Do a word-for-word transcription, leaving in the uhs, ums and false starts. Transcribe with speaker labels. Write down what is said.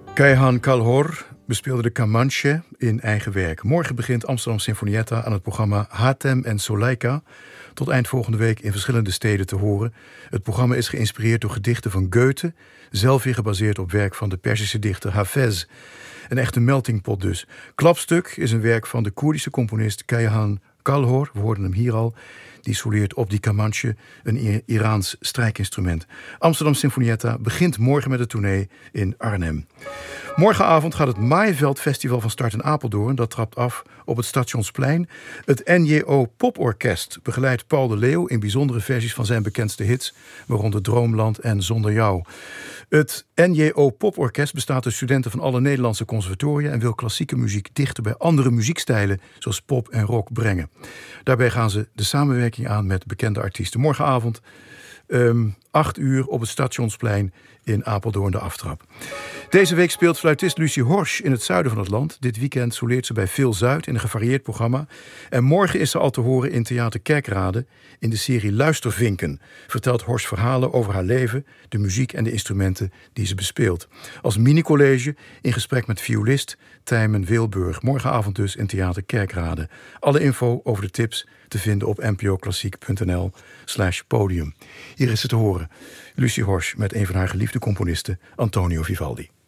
Speaker 1: Kayhan Kalhor bespeelde de Kamanche in eigen werk. Morgen begint Amsterdam Sinfonietta aan het programma Hatem en Soleika, tot eind volgende week in verschillende steden te horen. Het programma is geïnspireerd door gedichten van Goethe, zelf weer gebaseerd op werk van de Perzische dichter Hafez. Een echte meltingpot dus. Klapstuk is een werk van de Koerdische componist Kayhan Kalhor, we hoorden hem hier al. Die soleert op die Kamanche, een Iraans strijkinstrument. Amsterdam Sinfonietta begint morgen met het tournee in Arnhem. Morgenavond gaat het Maaiveld Festival van start in Apeldoorn. Dat trapt af op het Stationsplein. Het N J O Poporkest begeleidt Paul de Leeuw in bijzondere versies van zijn bekendste hits, waaronder Droomland en Zonder Jou. Het N J O Poporkest bestaat uit studenten van alle Nederlandse conservatoria en wil klassieke muziek dichter bij andere muziekstijlen, zoals pop en rock, brengen. Daarbij gaan ze de samenwerking aan met bekende artiesten. Morgenavond um, acht uur op het Stationsplein in Apeldoorn, de aftrap. Deze week speelt fluitist Lucie Horsch in het zuiden van het land. Dit weekend soleert ze bij Phil Zuid in een gevarieerd programma. En morgen is ze al te horen in Theater Kerkrade. In de serie Luistervinken vertelt Horsch verhalen over haar leven, de muziek en de instrumenten die ze bespeelt. Als mini-college in gesprek met violist Tijmen Wilburg. Morgenavond dus in Theater Kerkrade. Alle info over de tips te vinden op npoklassiek.nl slash podium. Hier is ze te horen. Lucie Horsch met een van haar geliefde componisten, Antonio Vivaldi.